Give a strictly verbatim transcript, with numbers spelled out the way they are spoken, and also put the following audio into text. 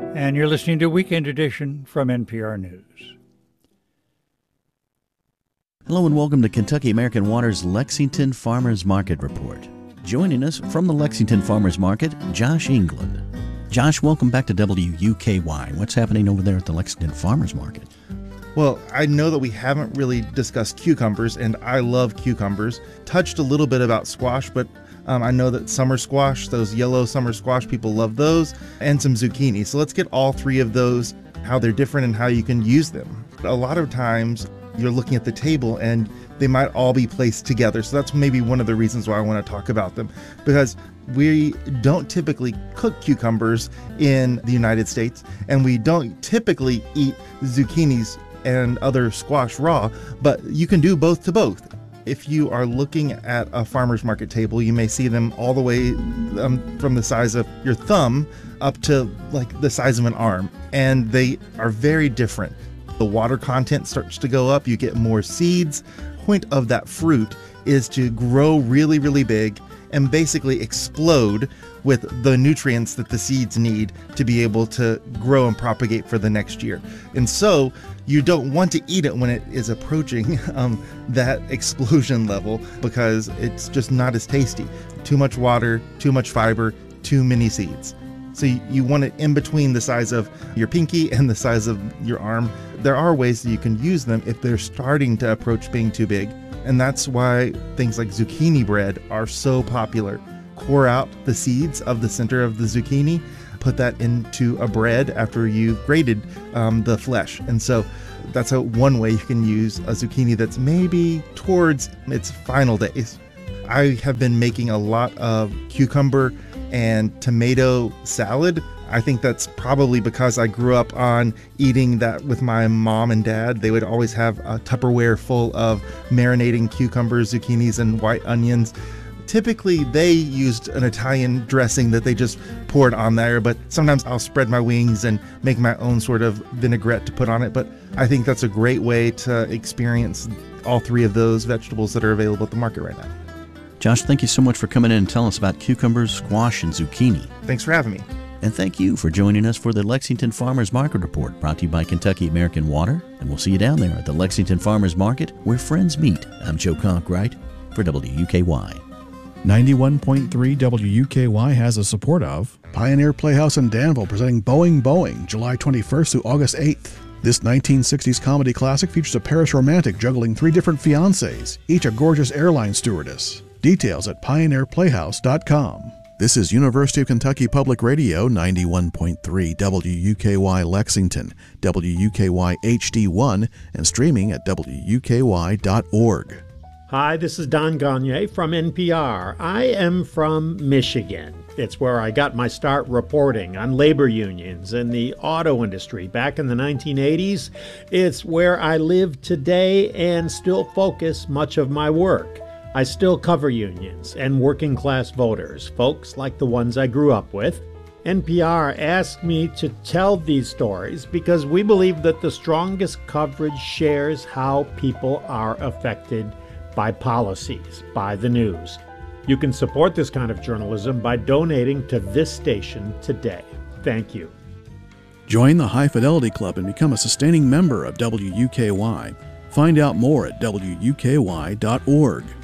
and you're listening to Weekend Edition from N P R News. Hello and welcome to Kentucky American Water's Lexington Farmers Market Report. Joining us from the Lexington Farmers Market, Josh England. Josh, welcome back to W U K Y. What's happening over there at the Lexington Farmers Market? Well, I know that we haven't really discussed cucumbers, and I love cucumbers. Touched a little bit about squash, but um, I know that summer squash, those yellow summer squash, people love those, and some zucchini. So let's get all three of those, how they're different and how you can use them. A lot of times you're looking at the table and they might all be placed together. So that's maybe one of the reasons why I want to talk about them, because we don't typically cook cucumbers in the United States, and we don't typically eat zucchinis and other squash raw, but you can do both to both. If you are looking at a farmer's market table, you may see them all the way um, from the size of your thumb up to like the size of an arm, and they are very different. The water content starts to go up, you get more seeds. Point of that fruit is to grow really, really big and basically explode with the nutrients that the seeds need to be able to grow and propagate for the next year. And so you don't want to eat it when it is approaching um, that explosion level, because it's just not as tasty. Too much water, too much fiber, too many seeds. So you, you want it in between the size of your pinky and the size of your arm. There are ways that you can use them if they're starting to approach being too big. And that's why things like zucchini bread are so popular. Core out the seeds of the center of the zucchini, put that into a bread after you've grated um, the flesh. And so that's a, one way you can use a zucchini that's maybe towards its final days. I have been making a lot of cucumber and tomato salad. I think that's probably because I grew up on eating that with my mom and dad. They would always have a Tupperware full of marinating cucumbers, zucchinis, and white onions. Typically, they used an Italian dressing that they just poured on there, but sometimes I'll spread my wings and make my own sort of vinaigrette to put on it. But I think that's a great way to experience all three of those vegetables that are available at the market right now. Josh, thank you so much for coming in and telling us about cucumbers, squash, and zucchini. Thanks for having me. And thank you for joining us for the Lexington Farmers Market Report, brought to you by Kentucky American Water. And we'll see you down there at the Lexington Farmers Market, where friends meet. I'm Joe Conkright for W U K Y. ninety-one point three W U K Y has the support of Pioneer Playhouse in Danville, presenting Boeing Boeing, July twenty-first through August eighth. This nineteen sixties comedy classic features a Paris romantic juggling three different fiancés, each a gorgeous airline stewardess. Details at pioneer playhouse dot com. This is University of Kentucky Public Radio, ninety-one point three W U K Y Lexington, W U K Y H D one, and streaming at W U K Y dot org. Hi, this is Don Gagne from N P R. I am from Michigan. It's where I got my start reporting on labor unions and the auto industry back in the nineteen eighties. It's where I live today and still focus much of my work. I still cover unions and working class voters, folks like the ones I grew up with. N P R asked me to tell these stories because we believe that the strongest coverage shares how people are affected by policies, by the news. You can support this kind of journalism by donating to this station today. Thank you. Join the High Fidelity Club and become a sustaining member of W U K Y. Find out more at W U K Y dot org.